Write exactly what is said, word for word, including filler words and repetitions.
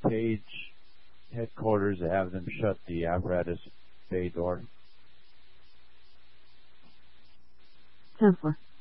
Page headquarters to have them shut the apparatus bay door? ten four.